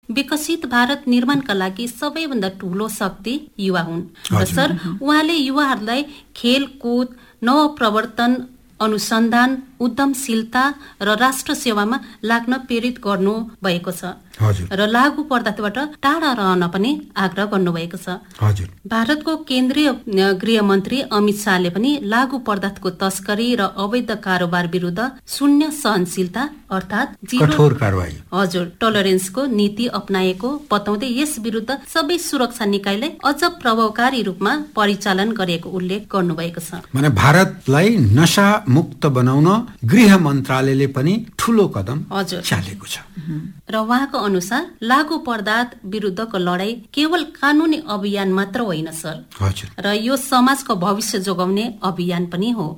विकसित भारत निर्माणका लागि सबैभन्दा ठूलो शक्ति युवा हुन् र सर उहाँले युवाहरूलाई खेलकुद, नवप्रवर्तन, अनुसन्धान, उद्यमशीलता र राष्ट्र सेवामा लाग्न प्रेरित गर्नु भएको छ र लागू पदार्थबाट टाढा रहन पनि आग्रह गर्नुभएको छ। भारतको केन्द्रीय गृह मन्त्री अमित शाहले पनि लागू पदार्थको तस्करी र अवैध कारोबार विरुद्ध शून्य सहनशीलता अर्थात् कठोर कारबाही टलरेन्सको नीति अपनाएको बताउँदै यस विरुद्ध सबै सुरक्षा निकायलाई अझ प्रभावकारी रूपमा परिचालन गरेको उल्लेख गर्नुभएको छ। भने भारतलाई नशा मुक्त बनाउन गृह मन्त्रालयले पनि ठूलो कदम चालेको छ र उहाँको अनुसार लागू पदार्थ विरुद्धको लडाई केवल कानूनी अभियान मात्र होइन सर, र यो समाजको भविष्य जोगाउने अभियान पनि हो।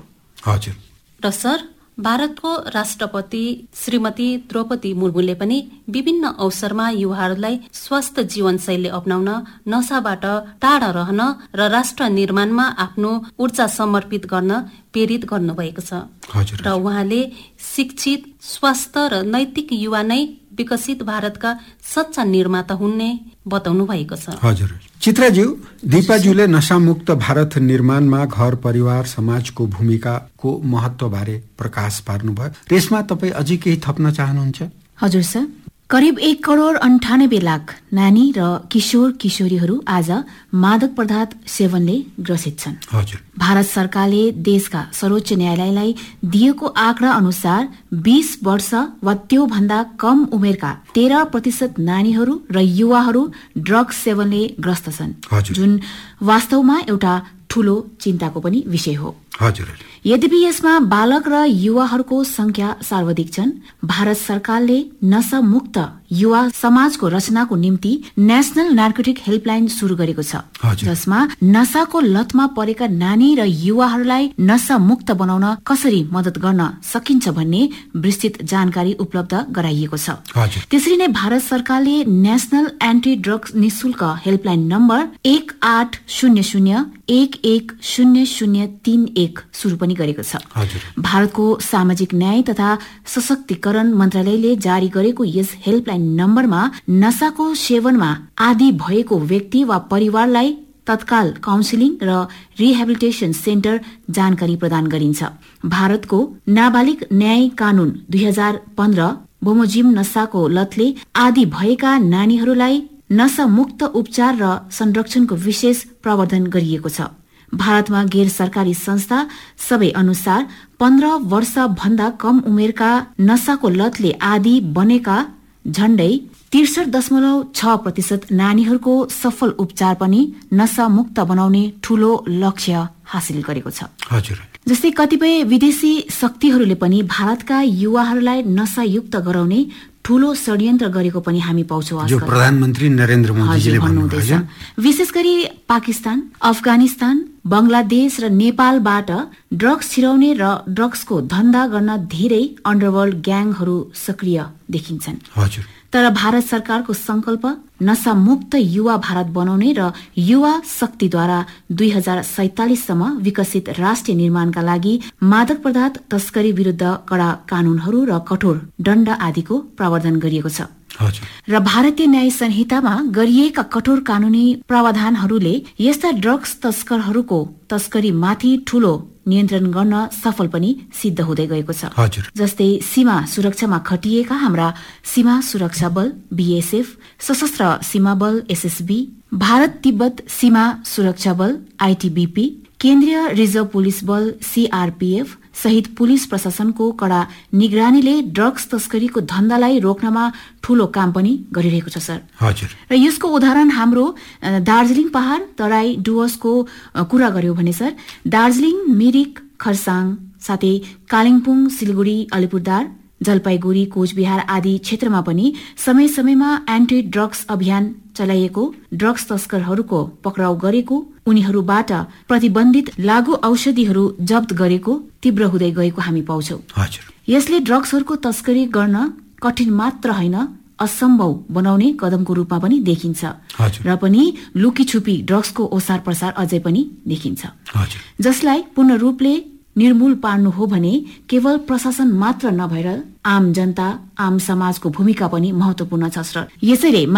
र सर भारतको राष्ट्रपति श्रीमती द्रौपदी मुर्मुले पनि विभिन्न अवसरमा युवाहरूलाई स्वस्थ जीवनशैली अपनाउन, नशाबाट टाढा रहन र राष्ट्र निर्माणमा आफ्नो ऊर्जा समर्पित गर्न प्रेरित गर्नुभएको छ र उहाँले शिक्षित, स्वस्थ र नैतिक युवा नै विकसित भारतका सच्चा निर्माता हुने बताउनु भएको छ। हजुर चित्राज्यू, दिपाज्यूले नशामुक्त भारत निर्माणमा घर परिवार समाजको भूमिकाको महत्व बारे प्रकाश पार्नुभयो। त्यसमा तपाईँ अझै केही थप्न चाहनुहुन्छ? हजुर सर, करिब 1,98,00,000 नानी र किशोर किशोरीहरू आज मादक पदार्थ सेवनले ग्रसित छन्। भारत सरकारले देशका सर्वोच्च न्यायालयलाई दिएको आँकडा अनुसार 20 वर्ष वा त्यो भन्दा कम उमेरका 13% नानीहरू र युवाहरू ड्रग्स सेवनले ग्रस्त छन्, जुन वास्तवमा एउटा ठूलो चिन्ताको पनि विषय हो। यद्यपि यसमा बालक र युवाहरूको संख्या सर्वाधिक छन्। भारत सरकारले नशा मुक्त युवा समाजको रचनाको निम्ति नेशनल नार्कोटिक हेल्पलाइन शुरू गरेको छ, जसमा नशाको लतमा परेका नानी र युवाहरूलाई नशा मुक्त बनाउन कसरी मदत गर्न सकिन्छ भन्ने विस्तृत जानकारी उपलब्ध गराइएको छ। त्यसरी नै भारत सरकारले नेशनल एन्टी ड्रग्स निशुल्क हेल्पलाइन नम्बर 1800110031 शुरू पनि गरेको छ। भारतको सामाजिक न्याय तथा सशक्तिकरण मन्त्रालयले जारी गरेको यस हेल्पलाइन नम्बरमा नशाको सेवनमा आदी भएको व्यक्ति वा परिवारलाई तत्काल काउन्सिलिङ र रिहेबिलिटेसन सेन्टर जानकारी प्रदान गरिन्छ। भारतको नाबालिग न्याय कानून 2015 बमोजिम नशाको लतले आदी भएका नानीहरूलाई नशा मुक्त उपचार र संरक्षणको विशेष प्रावधान गरिएको छ। भारतमा गैर सरकारी संस्था सबै अनुसार 15 वर्ष भन्दा कम उमेरका नशाको लतले आदी बनेका झण्डै 63.6% नानीहरूको सफल उपचार पनि नशा मुक्त बनाउने ठूलो लक्ष्य हासिल गरेको छ। जस्तै कतिपय विदेशी शक्तिहरूले पनि भारतका युवाहरूलाई नशायुक्त गराउने ठूलो षड्यन्त्र गरेको पनि हामी पाउँछौँ। जो प्रधानमन्त्री नरेन्द्र मोदीजीले भन्नुहुँदैछ। विशेष गरी पाकिस्तान, अफगानिस्तान, बंगलादेश र नेपालबाट ड्रग्स छिराउने र ड्रग्सको धन्दा गर्न धेरै अन्डरवर्ल्ड ग्याङहरू सक्रिय देखिन्छन्। तर भारत सरकारको संकल्प नशा मुक्त युवा भारत बनाउने र युवा शक्तिद्वारा 2047 सम्म विकसित राष्ट्र निर्माणका लागि मादक पदार्थ तस्करी विरुद्ध कडा कानूनहरू र कठोर दण्ड आदिको प्रावधान गरिएको छ। र भारतीय न्याय संहितामा गरिएका कठोर कानूनी प्रावधानहरूले यस्ता ड्रग्स तस्करहरूको तस्करी माथि ठूलो नियन्त्रण गर्न सफल पनि सिद्ध हुँदै गएको छ। जस्तै सीमा सुरक्षामा खटिएका हाम्रा सीमा सुरक्षा बल BSF, सशस्त्र सीमा बल SSB, भारत तिब्बत सीमा सुरक्षा बल ITBP, केन्द्रीय रिजर्भ पुलिस बल CRPF सहित पुलिस प्रशासनको कडा निगरानीले ड्रग्स तस्करीको धन्दालाई रोक्नमा ठूलो काम पनि गरिरहेको छ सर। र यसको उदाहरण हाम्रो दार्जिलिङ पहाड़ तराई डुवर्सको कुरा गर्यो भने सर, दार्जिलिङ, मिरिक, खरसाङ साथै कालिम्पोङ, सिलगुडी, अलिपुरद्वार, जलपाइगुडी, कोचबिहार आदि क्षेत्रमा पनि समय समयमा एन्टी ड्रग्स अभियान चलाइएको, ड्रग्स तस्करहरूको पक्राउ गरेको, उनीहरूबाट प्रतिबन्धित लागू औषधिहरू जब्त गरेको तीव्र हुँदै गएको हामी पाउँछौं। यसले ड्रग्सहरूको तस्करी गर्न कठिन मात्र होइन, असम्भव बनाउने कदमको रूपमा पनि देखिन्छ र पनि लुकीछुपी ड्रग्सको ओसार प्रसार अझै पनि देखिन्छ, जसलाई पूर्ण रूपले निर्मूल पार्नु हो भने केवल प्रशासन मात्र नभएर आम जनता, आम समाजको भूमिका पनि महत्वपूर्ण छ। यसैले